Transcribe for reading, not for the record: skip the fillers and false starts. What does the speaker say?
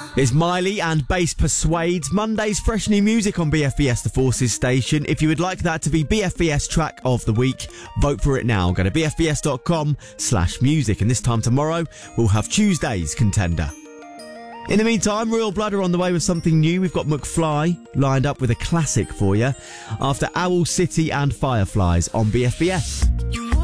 It's Miley and Bass Persuades, Monday's fresh new music on BFBS The Forces station. If you would like that to be BFBS Track of the Week, vote for it now. Go to bfbs.com/music, and this time tomorrow we'll have Tuesday's contender. In the meantime, Royal Blood are on the way with something new. We've got McFly lined up with a classic for you after Owl City and Fireflies on BFBS.